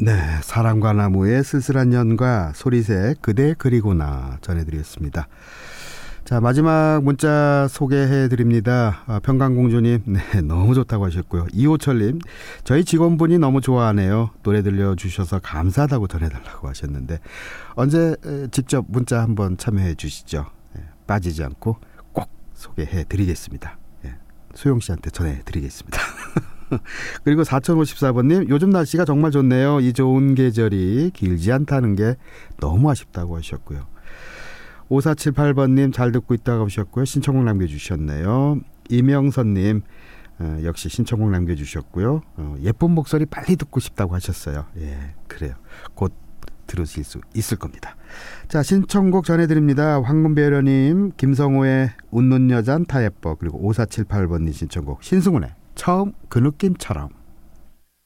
네, 사랑과 나무의 쓸쓸한 연과 소리새 그대 그리구나 전해드렸습니다. 자, 마지막 문자 소개해드립니다. 평강공주님, 네, 너무 좋다고 하셨고요. 이호철님, 저희 직원분이 너무 좋아하네요. 노래 들려주셔서 감사하다고 전해달라고 하셨는데 언제 직접 문자 한번 참여해 주시죠. 네, 빠지지 않고 꼭 소개해드리겠습니다. 네, 소영 씨한테 전해드리겠습니다. 그리고 4054번님, 요즘 날씨가 정말 좋네요. 이 좋은 계절이 길지 않다는 게 너무 아쉽다고 하셨고요. 5478번님 잘 듣고 있다고 하셨고요. 신청곡 남겨주셨네요. 이명선님 역시 신청곡 남겨주셨고요. 예쁜 목소리 빨리 듣고 싶다고 하셨어요. 예, 그래요. 곧 들으실 수 있을 겁니다. 자, 신청곡 전해드립니다. 황금배려님, 김성호의 웃는 여잔 다 예뻐, 그리고 5478번님 신청곡 신승훈의 처음 그 느낌처럼.